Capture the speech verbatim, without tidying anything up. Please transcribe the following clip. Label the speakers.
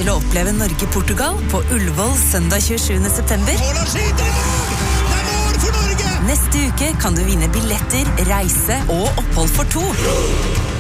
Speaker 1: til å oppleve Norge-Portugal på Ullevål søndag tjuesjuende september. Neste uke kan du vinne billetter, reise og opphold for to.